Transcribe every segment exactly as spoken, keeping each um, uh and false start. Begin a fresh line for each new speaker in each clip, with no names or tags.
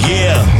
Yeah,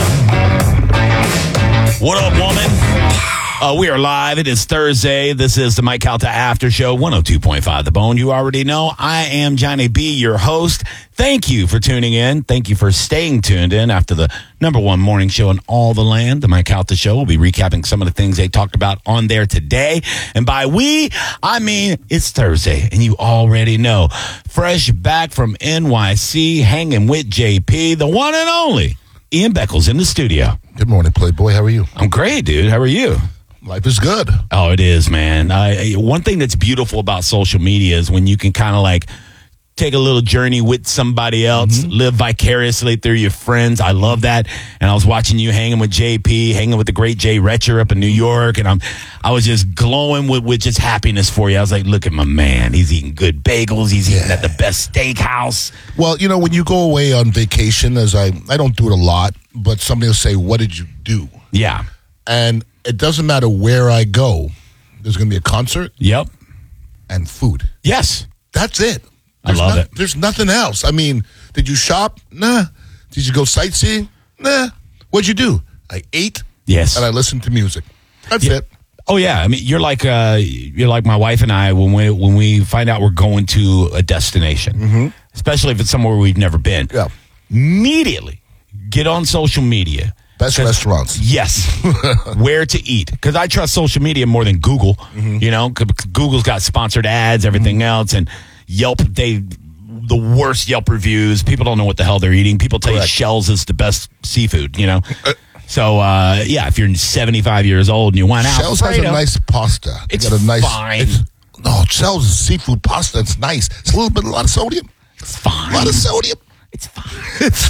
yeah. What up, woman? Uh, we are live. It is Thursday. This is the Mike Calta After Show, one oh two point five The Bone. You already know I am Johnny B, your host. Thank you for tuning in. Thank you for staying tuned in after the number one morning show in all the land, the Mike Calta Show. We'll be recapping some of the things they talked about on there today. And by we, I mean it's Thursday, and you already know. Fresh back from N Y C, hanging with J P, the one and only Ian Beckles in the studio.
Good morning, Playboy. How are you?
I'm great, dude. How are you?
Life is good.
Oh, it is, man. I, one thing that's beautiful about social media is when you can kind of like take a little journey with somebody else, mm-hmm. live vicariously through your friends. I love that. And I was watching you hanging with J P, hanging with the great Jay Retcher up in New York, and I'm, I was just glowing with, with just happiness for you. I was like, look at my man. He's eating good bagels. He's yeah. eating at the best steakhouse.
Well, you know, when you go away on vacation, as I, I don't do it a lot, but somebody will say, what did you do?
Yeah.
And it doesn't matter where I go. There's going to be a concert.
Yep.
And food.
Yes.
That's it.
There's
I love
no,
it. There's nothing else. I mean, did you shop? Nah. Did you go sightseeing? Nah. What'd you do? I ate.
Yes.
And I listened to music. That's
yeah.
it.
Oh yeah. I mean, you're like uh, you're like my wife and I when we when we find out we're going to a destination,
mm-hmm.
especially if it's somewhere we've never been.
Yeah.
Immediately get on social media.
Best restaurants.
Yes. Where to eat. Because I trust social media more than Google. Mm-hmm. You know, Google's got sponsored ads, everything mm-hmm. else. And Yelp, they the worst Yelp reviews. People don't know what the hell they're eating. People tell Correct. you Shell's is the best seafood, you know. So, uh, yeah, if you're seventy-five years old and you went out.
Shell's has a nice pasta.
It's
got a nice,
fine.
It's, no, Shell's seafood pasta. It's nice. It's a little bit, a lot of sodium.
It's fine.
A lot of sodium.
It's fine.
It's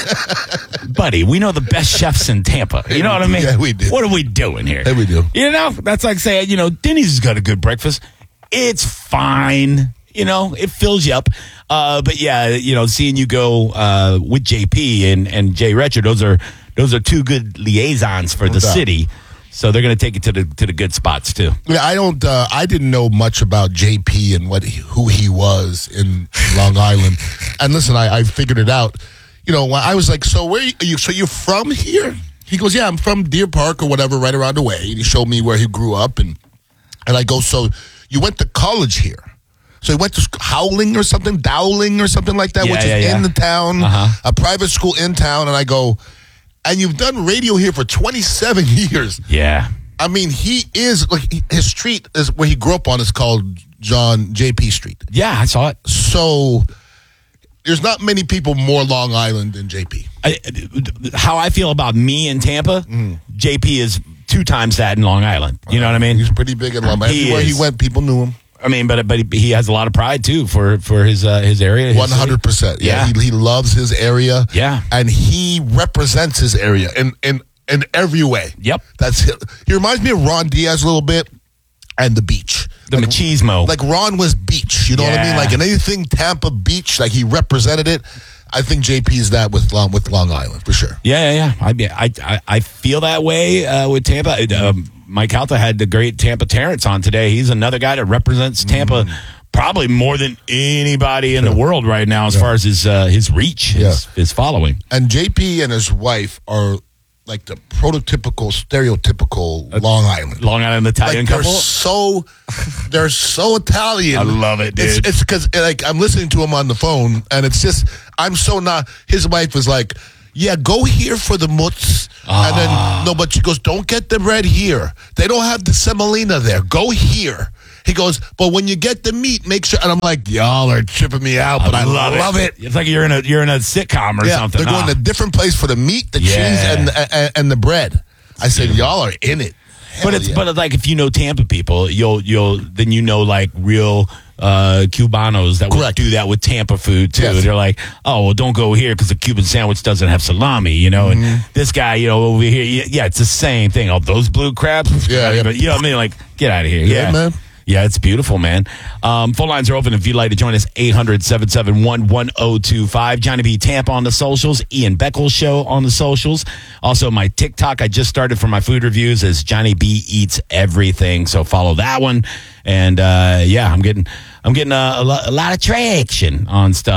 fine.
Buddy, we know the best chefs in Tampa. You know what I mean?
Yeah, we do.
What are we doing here?
Yeah, we do.
You know, that's like saying, you know, Denny's has got a good breakfast. It's fine. You know, it fills you up. Uh, but yeah, you know, seeing you go uh, with J P and, and Jay Retcher, those are those are two good liaisons for the city. So they're going to take you to the to the good spots too.
Yeah, I don't. Uh, I didn't know much about J P and what he, who he was in Long Island. And listen, I, I figured it out. You know, I was like, "So where are you? So you're from here?" He goes, "Yeah, I'm from Deer Park or whatever, right around the way." And he showed me where he grew up, and and I go, "So you went to college here?" So he went to Howling or something, Dowling or something like that,
yeah,
which
yeah,
is
yeah.
in the town,
uh-huh.
a private school in town. And I go, "And you've done radio here for twenty-seven years."
Yeah.
I mean, he is, like, his street is where he grew up on is called John J P Street.
Yeah, I saw it.
So there's not many people more Long Island than J P.
I, how I feel about me in Tampa, mm. J P is two times that in Long Island. You know what I mean?
He's pretty big in Long Island. Everywhere he went, people knew him.
I mean, but but he has a lot of pride too for for his uh, his area.
One hundred percent. Yeah, he, he loves his area.
Yeah,
and he represents his area in in in every way.
Yep,
that's it. He reminds me of Ron Diaz a little bit, and the beach,
the like, machismo.
Like Ron was beach. You know
yeah.
what I mean? Like in anything Tampa beach, like he represented it. I think J P is that with Long with Long Island for sure.
Yeah, yeah, yeah. I I I feel that way uh, with Tampa. Um, Mike Calta had the great Tampa Terrence on today. He's another guy that represents Tampa mm. probably more than anybody in yeah. the world right now as yeah. far as his uh, his reach, his, yeah. his following.
And J P and his wife are like the prototypical, stereotypical uh, Long Island.
Long Island Italian
like
couple?
They're so, they're so Italian.
I love it, dude.
It's because like I'm listening to him on the phone, and it's just, I'm so not, his wife was like, yeah, go here for the mutz. Ah. And then, no, but she goes, don't get the bread here. They don't have the semolina there. Go here. He goes, but when you get the meat, make sure. And I'm like, y'all are tripping me out, but I, I love, love it.
it. It's like you're in a you're in a sitcom or
yeah,
something.
They're going
ah.
to a different place for the meat, the yeah. cheese, and the, and, and the bread. I said, y'all are in it. Hell
but it's
yeah.
but it's like if you know Tampa people, you'll you'll then you know like real uh, Cubanos that
Correct.
would do that with Tampa food too. Yes. They're like, oh, well, don't go here because the Cuban sandwich doesn't have salami, you know. Mm-hmm. And this guy, you know, over here, yeah, it's the same thing. Oh, those blue crabs,
yeah, yeah.
you know what I mean? Like, get out of here,
yeah,
yeah.
man.
Yeah, it's beautiful, man. Um, phone lines are open if you'd like to join us. eight hundred, seven seven one, one oh two five. Johnny B. Tampa on the socials. Ian Beckles Show on the socials. Also, my TikTok I just started for my food reviews is Johnny B. Eats Everything. So follow that one. And, uh, yeah, I'm getting I'm getting a, a, lot, a lot of traction on stuff.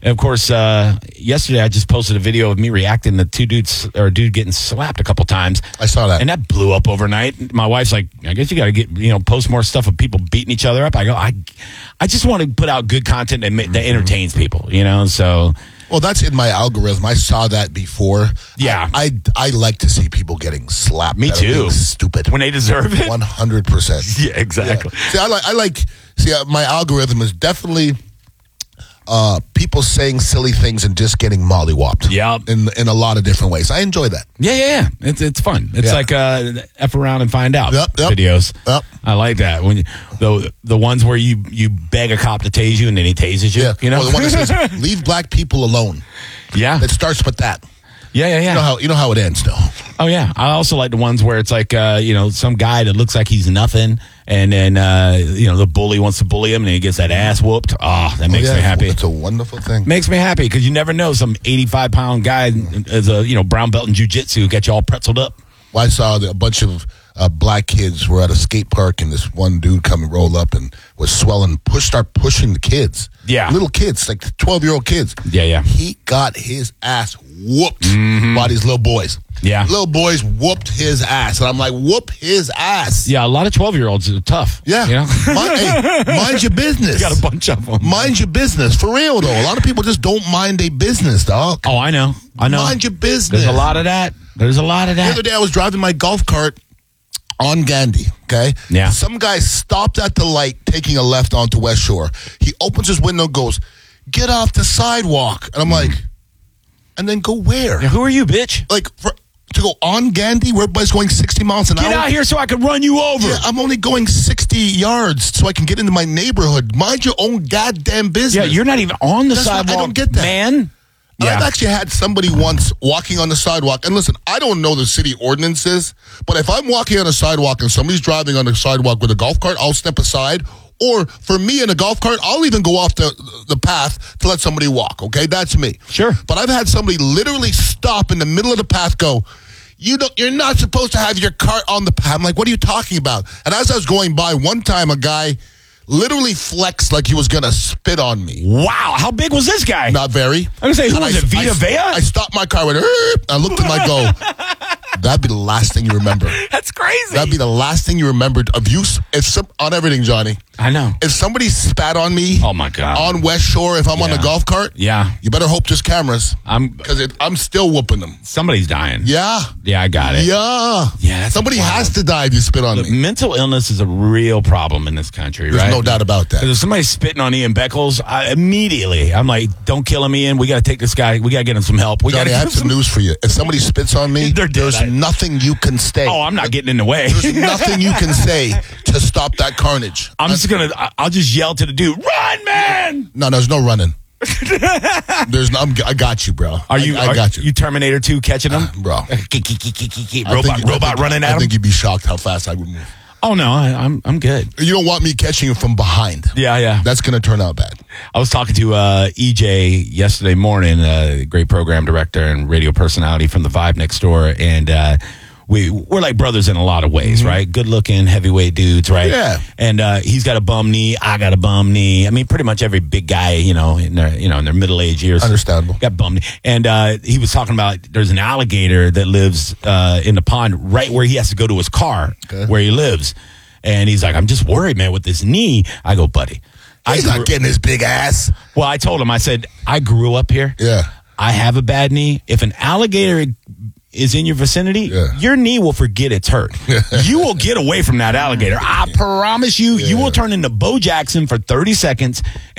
And of course, uh, yesterday I just posted a video of me reacting to two dudes or a dude getting slapped a couple times.
I saw that.
And that blew up overnight. My wife's like, I guess you got to get, you know, post more stuff of people beating each other up. I go, I, I just want to put out good content that, that entertains people, you know, so.
Well, that's in my algorithm. I saw that before.
Yeah.
I, I, I like to see people getting slapped.
Me too.
Stupid.
When they deserve it.
one hundred percent.
Yeah, exactly.
Yeah. See, I like, I like, see, uh, my algorithm is definitely uh, people saying silly things and just getting mollywopped.
Yeah.
In, in a lot of different ways. I enjoy that.
Yeah, yeah, yeah. It's it's fun. It's
Yeah.
like uh, F around and find out
Yep, yep.
videos.
Yep.
I like that. When you, the the ones where you, you beg a cop to tase you and then he tases you.
Yeah.
You know?
Or the one that says, leave black people alone.
Yeah.
It starts with that.
Yeah, yeah, yeah.
You know how, you know how it ends, though.
Oh, yeah. I also like the ones where it's like, uh, you know, some guy that looks like he's nothing, and then, uh, you know, the bully wants to bully him, and he gets that ass whooped. Oh, that makes
Oh, yeah.
me happy.
It's a wonderful thing.
Makes me happy because you never know. Some eighty-five pound guy as a, you know, brown belt in jiu-jitsu get you all pretzeled up.
Well, I saw that a bunch of uh, black kids were at a skate park, and this one dude come and roll up and was swelling, push, start pushing the kids.
Yeah.
Little kids, like twelve-year-old kids.
Yeah, yeah.
He got his ass whooped
Mm-hmm.
by these little boys.
Yeah.
Little boys whooped his ass. And I'm like, whoop his ass.
Yeah, a lot of twelve-year-olds are tough.
Yeah.
You know?
mind, hey, mind your business.
Got a bunch of them.
Mind your business. For real, though. A lot of people just don't mind their business, dog.
Oh, I know. I know.
Mind your business.
There's a lot of that. There's a lot of
The
that.
other day, I was driving my golf cart on Gandhi, okay?
Yeah.
Some guy stopped at the light taking a left onto West Shore. He opens his window and goes, get off the sidewalk. And I'm like, and then go where?
Yeah, who are you, bitch?
Like, for, to go on Gandhi where everybody's going sixty miles an
Get
hour?
out here so I can run you over.
Yeah, I'm only going sixty yards so I can get into my neighborhood. Mind your own goddamn business.
Yeah, you're not even on the
That's what- I
sidewalk.
don't get that.
Man.
And
Yeah.
I've actually had somebody once walking on the sidewalk. And listen, I don't know the city ordinances, but if I'm walking on a sidewalk and somebody's driving on the sidewalk with a golf cart, I'll step aside. Or for me in a golf cart, I'll even go off the the path to let somebody walk. Okay, that's me.
Sure.
But I've had somebody literally stop in the middle of the path, go, you don't, you're not supposed to have your cart on the path. I'm like, what are you talking about? And as I was going by, one time a guy literally flexed like he was going to spit on me.
Wow. How big was this guy?
Not very.
I was going to say, who
And
was
I-
it, Vita
I,
Vea?
I stopped my car, went, "Erp." I looked at my go, that'd be the last thing you remember.
That's crazy.
That'd be the last thing you remembered of you, if some, on everything, Johnny.
I know.
If somebody spat on me
Oh, my God.
on West Shore, if I'm on
Yeah.
the golf cart,
Yeah.
you better hope there's cameras.
I'm.
Because I'm still whooping them.
Somebody's dying.
Yeah.
Yeah, I got it.
Yeah.
Yeah, that's
Somebody
wild.
has to die if you spit on
The
me.
mental illness is a real problem in this country,
There's
right?
no doubt about that.
If somebody's spitting on Ian Beckles, I, immediately I'm like, don't kill him, Ian. We got to take this guy. We got to get him some help. We got
Johnny,
to
I
give
have
him
some
some.
news for you. If somebody spits on me,
They're dead.
there's
I-
nothing you can say.
Oh, I'm not getting in the way.
There's nothing you can say to stop that carnage.
I'm just gonna. I- I'll just yell to the dude, "Run, man!"
No, there's no running. There's no. I'm, I got you, bro.
Are you?
I, I
are
got you,
You Terminator two catching him,
bro. I
robot,
think-
robot
I think-
running
I
at him.
think you'd be shocked how fast I would move.
Oh no, I, I'm I'm good.
You don't want me catching you from behind.
Yeah, yeah.
That's gonna turn out bad.
I was talking to uh, E J yesterday morning, a great program director and radio personality from the Vibe Next Door, and uh, we we're like brothers in a lot of ways,
Mm-hmm.
right? Good looking, heavyweight dudes, right?
Yeah.
And uh, he's got a bum knee, I got a bum knee. I mean, pretty much every big guy, you know, in their you know in their middle age years,
Understandable.
got bum knee. And uh, he was talking about there's an alligator that lives uh, in the pond right where he has to go to his car,
Okay.
where he lives. And he's like, I'm just worried, man, with this knee. I go, buddy. I
He's
grew-
not getting his big ass.
well, I told him, I said, I grew up here.
Yeah.
I have a bad knee. If an alligator is in your vicinity,
Yeah.
your knee will forget it's hurt. You will get away from that alligator. I promise you, you will turn into Bo Jackson for thirty seconds